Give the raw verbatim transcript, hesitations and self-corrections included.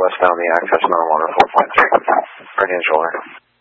westbound the access nine one four point three. Guardian shoulder.